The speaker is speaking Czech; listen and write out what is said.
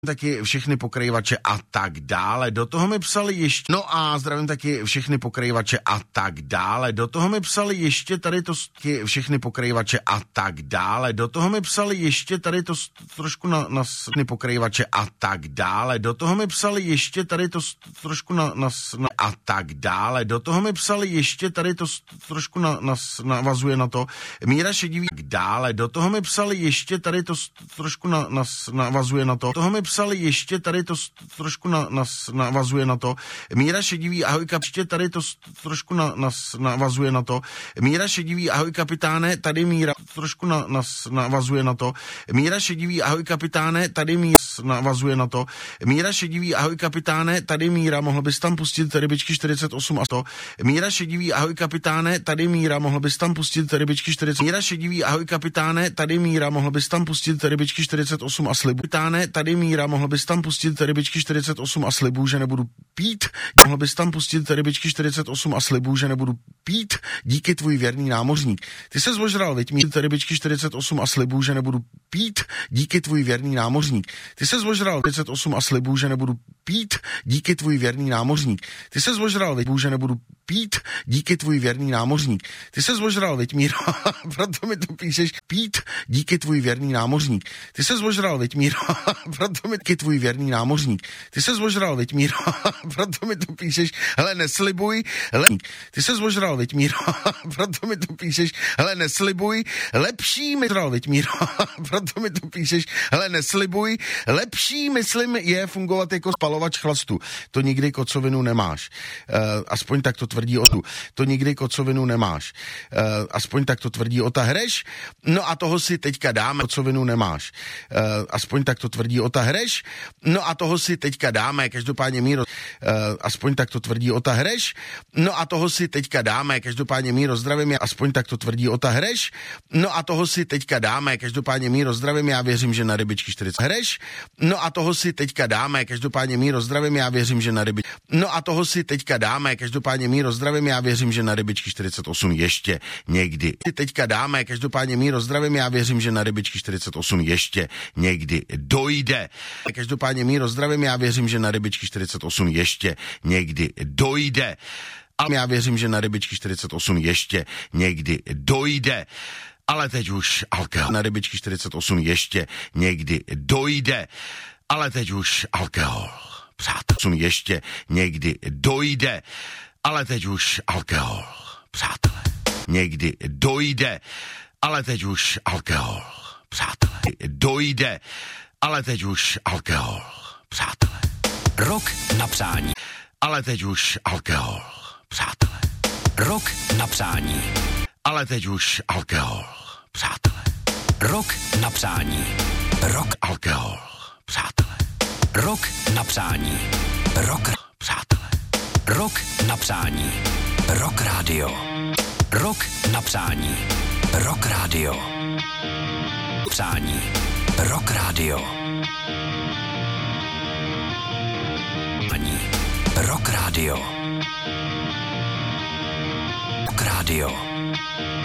taky všechny pokrývače a tak dále. Do toho mi psali ještě, no a zdravím taky všechny pokrývače a tak dále. Do toho mi psali ještě tady to všechny pokrývače a tak dále. Do toho mi psali ještě tady to trošku na pokrývače a tak dále. Do toho mi psali ještě tady to trošku na a tak dále. Do toho mi psali ještě tady to trošku navazuje na to. Míra šedivý dále. Do toho mi psali ještě tady to trošku navazuje na to. Do toho mi psali ještě tady to trošku navazuje na to. Míra šedivý, ahoj ještě tady to trošku navazuje na to. Míra šedivý, ahoj kapitáne, tady Míra trošku navazuje na to. Míra šedivý, ahoj kapitáne, tady Míra navazuje na to. Míra šedivý, ahoj kapitáne, tady Míra, mohl bys tam pustit rybičky 48 a 100. Míra šedivý, ahoj kapitáne, tady Míra, mohl bys tam pustit rybičky 40. Míra šedivý, ahoj kapitáne, tady Míra, mohl bys tam pustit rybičky 48 a slibu. Kapitáne, tady Míra, mohl bys tam pustit rybičky 48 a slibu, že nebudu pít. Mohl bys tam pustit rybičky 48 a slibu, že nebudu pít. Díky tvůj věrný námořník. Ty se zvožral, veď mít rybičky 48 a slibu, že nebudu pít. Díky tvůj věrný námořník. Ty se zvožral 48 a slibu, že nebudu pít. Díky tvůj věrný námořník. Ty se zvožral, veď že nebudu pít. Díky tvůj věrný námořník. Ty se zvožral, veď Míro, proto mi to píšeš pít. Díky tvůj věrný námořník. Ty se zvožral, veď Míro, proto mi díky tvůj věrný námořník. Ty se zvožral, veď Míro, proto mi to píšeš, hele neslibuj, hele, ty se zvožral, veď Míro, proto mi to píšeš, hele neslibuj, lepší mysl, veď Míro, proto mi to píšeš, hele neslibuj, lepší myslím je fungovat jako spalovač chlastu. To nikdy kocovinu nemáš. Aspoň tak to tvrdí o tu. To nikdy kocovinu nemáš. Aspoň tak to tvrdí o ta hreš. No a toho si teďka dáme, kocovinu nemáš. Aspoň tak to tvrdí o ta hreš. No a toho si teďka dáme, každopádně Míro, aspoň tak to tvrdí o ta hreš. No a toho si teďka dáme, každopádně Míro, zdravím, aspoň tak to tvrdí o ta hreš. No a toho si teďka dáme, každopádně Míro, zdravím, já věřím, že na rybičky 40 hreš. No a toho si teďka dáme, každopádně Míro, zdravím, já věřím, že na rybičky. No a toho si teďka dáme, každopádně Míro, zdravím, já věřím, že na rybičky 48 ještě někdy. Si teďka dáme, každopádně Míro, zdravím, já věřím, že na rybičky 48 ještě někdy dojde. Každopádně Míro, zdravím, já věřím, že na rybičky 48 ještě někdy dojde. Ale já věřím, že na rybičky 48 ještě někdy dojde. Ale teď už alkohol. Na rybičky 48 ještě někdy dojde. Ale teď už alkohol. Přátelé, ještě někdy dojde. Ale teď už alkohol. Přátelé, někdy dojde. Ale teď už alkohol. Přátelé, dojde. Ale teď už alkohol. Přátelé. Rok na přání. Ale teď už alkohol. Přátelé. Rok na přání. Ale teď už alkohol. Přátelé. Rok na přání. Rok alkohol. Přátelé. Rok na přání. Rok. Přátelé. Rok na přání. Rok Radio. Rok na přání. Rok Radio. Přání. Rok Radio. Rok Radio. Rok Radio.